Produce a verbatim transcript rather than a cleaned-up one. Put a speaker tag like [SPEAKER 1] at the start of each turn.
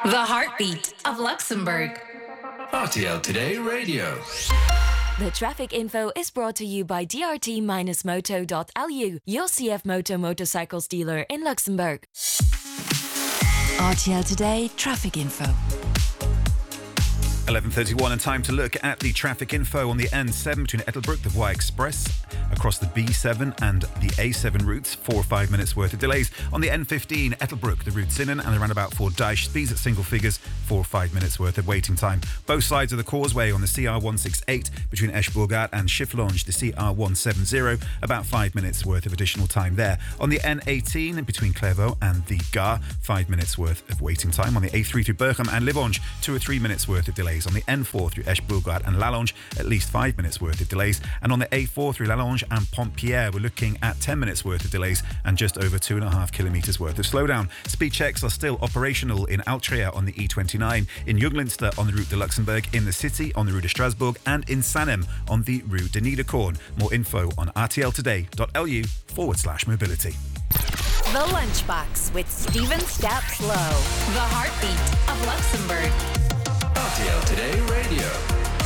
[SPEAKER 1] The heartbeat of Luxembourg.
[SPEAKER 2] R T L Today Radio.
[SPEAKER 3] The traffic info is brought to you by d r t dash moto dot l u, your C F Moto motorcycles dealer in Luxembourg. R T L Today traffic info.
[SPEAKER 4] eleven thirty-one and time to look at the traffic info on the N seven between Ettelbruck, the Y Express, across the B seven and the A seven routes, four or five minutes worth of delays. On the N fifteen, Ettelbruck, the route Zinnen and the roundabout for Deich, speeds at single figures, four or five minutes worth of waiting time. Both sides of the causeway on the C R one sixty-eight between Eschbourgat and Schifflange, the C R one seventy, about five minutes worth of additional time there. On the N eighteen between Clairvaux and the Gare, five minutes worth of waiting time. On the A three through Berchem and Livange, two or three minutes worth of delays. On the N four through Eschbourgat and Lalonge, at least five minutes worth of delays. And on the A four through Lalonge and Pontpierre, we're looking at ten minutes worth of delays and just over two and a half kilometres worth of slowdown. Speed checks are still operational in Altria on the E twenty-nine, in Junglinster on the route de Luxembourg, in the city on the route de Strasbourg, and in Sanem on the route de Niederkorn. More info on rtltoday.lu forward slash mobility.
[SPEAKER 3] The Lunchbox with Stephen Staps Lowe.
[SPEAKER 1] The heartbeat of Luxembourg.
[SPEAKER 2] R T L Today Radio.